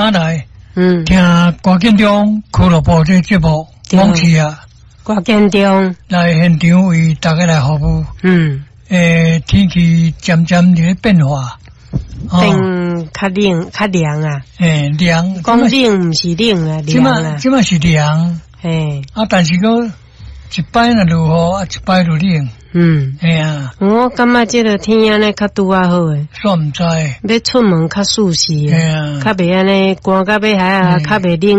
打来，听歌建中俱乐部这节目，往期啊， 歌建中来现场为大家来服务。天气渐渐在变化， 变较冷较凉啊。 凉， 讲冷毋是冷啊，凉啊。 即摆是凉。但是个一摆若落雨，一摆就冷。 我感觉这个天安尼较拄啊好诶。 煞毋知。 要出门较舒适诶。较袂安尼寒到要海啊，较袂冷。